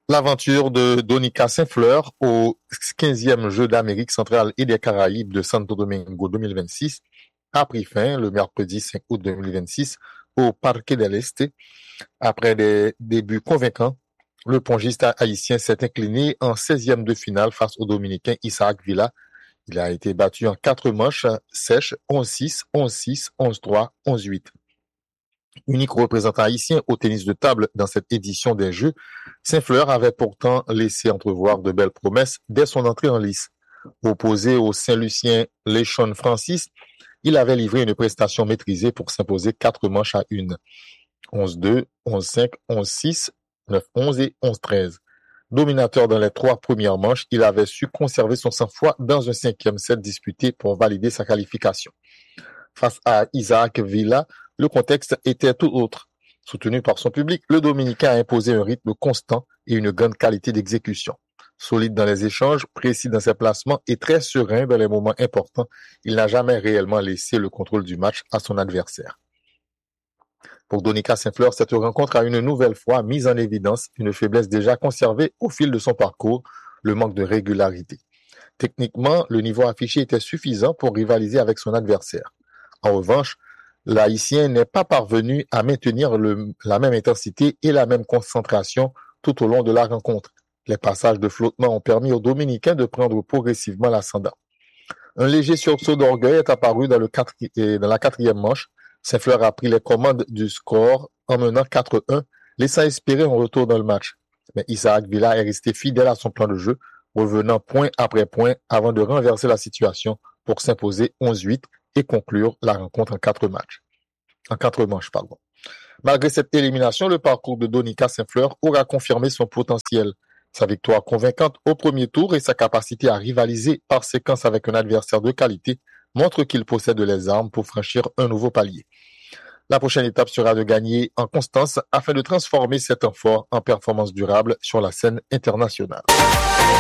L'aventure de Donica Saint-Fleur au 15e Jeux d'Amérique centrale et des Caraïbes de Santo Domingo 2026 a pris fin le mercredi 5 août 2026 au Parque del Este. Après des débuts convaincants, le pongiste haïtien s'est incliné en 16e de finale face au Dominicain Isaac Villa. Il a été battu en 4 manches sèches, 11-6, 11-6, 11-3, 11-8. Unique représentant haïtien au tennis de table dans cette édition des Jeux, Saint-Fleur avait pourtant laissé entrevoir de belles promesses dès son entrée en lice. Opposé au Saint-Lucien Leishon Francis, il avait livré une prestation maîtrisée pour s'imposer 4 manches à 1. 11-2, 11-5, 11-6, 9-11 et 11-13. Dominateur dans les 3 premières manches, il avait su conserver son sang-froid dans un 5e set disputé pour valider sa qualification. Face à Isaac Villa, le contexte était tout autre. Soutenu par son public, le Dominicain a imposé un rythme constant et une grande qualité d'exécution. Solide dans les échanges, précis dans ses placements et très serein dans les moments importants, il n'a jamais réellement laissé le contrôle du match à son adversaire. Pour Donica Saint-Fleur, cette rencontre a une nouvelle fois mis en évidence une faiblesse déjà conservée au fil de son parcours, le manque de régularité. Techniquement, le niveau affiché était suffisant pour rivaliser avec son adversaire. En revanche, l'Haïtien n'est pas parvenu à maintenir la même intensité et la même concentration tout au long de la rencontre. Les passages de flottement ont permis aux Dominicains de prendre progressivement l'ascendant. Un léger sursaut d'orgueil est apparu dans la 4e manche. Saint-Fleur a pris les commandes du score en menant 4-1, laissant espérer un retour dans le match. Mais Isaac Villa est resté fidèle à son plan de jeu, revenant point après point avant de renverser la situation pour s'imposer 11-8 et conclure la rencontre en 4 manches. Malgré cette élimination, le parcours de Donica Saint-Fleur aura confirmé son potentiel. Sa victoire convaincante au premier tour et sa capacité à rivaliser par séquence avec un adversaire de qualité montrent qu'il possède les armes pour franchir un nouveau palier. La prochaine étape sera de gagner en constance afin de transformer cet effort en performance durable sur la scène internationale.